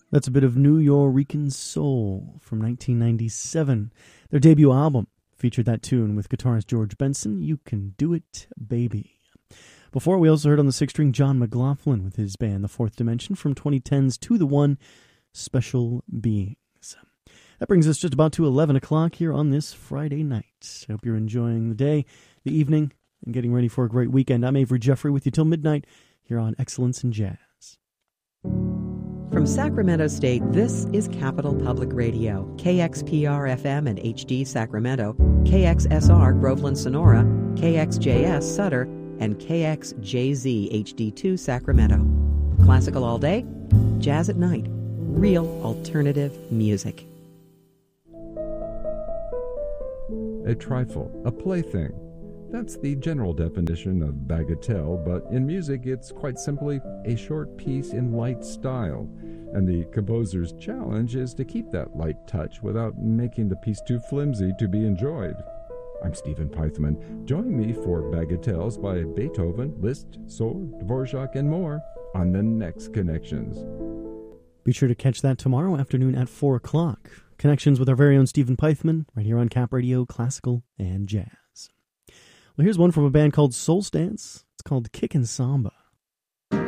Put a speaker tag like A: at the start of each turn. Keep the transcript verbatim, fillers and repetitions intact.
A: That's a bit of New Yorican Soul from nineteen ninety-seven. Their debut album featured that tune with guitarist George Benson, You Can Do It, Baby. Before, we also heard on the six-string John McLaughlin with his band The Fourth Dimension from twenty ten's To The One, Special Beings. That brings us just about to eleven o'clock here on this Friday night. I hope you're enjoying the day, the evening, and getting ready for a great weekend. I'm Avery Jeffrey with you till midnight here on Excellence in Jazz.
B: From Sacramento State, this is Capital Public Radio, K X P R F M and H D Sacramento, K X S R Groveland Sonora, K X J S Sutter, and K X J Z H D two Sacramento. Classical all day, jazz at night, real alternative music.
C: A trifle, a plaything. That's the general definition of bagatelle, but in music it's quite simply a short piece in light style, and the composer's challenge is to keep that light touch without making the piece too flimsy to be enjoyed. I'm Stephen Pythman. Join me for Bagatelles by Beethoven, Liszt, Sohr, Dvorak, and more on the next Connections.
A: Be sure to catch that tomorrow afternoon at four o'clock. Connections with our very own Stephen Pythman, right here on Cap Radio, Classical and Jazz. Well, here's one from a band called Soul Stance. It's called Kickin' Samba.